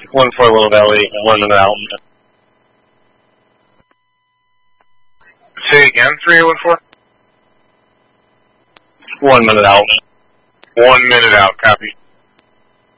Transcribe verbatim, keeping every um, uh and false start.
One four Little Valley, one minute out. Say again, three eight one four? One minute out. One minute out, copy.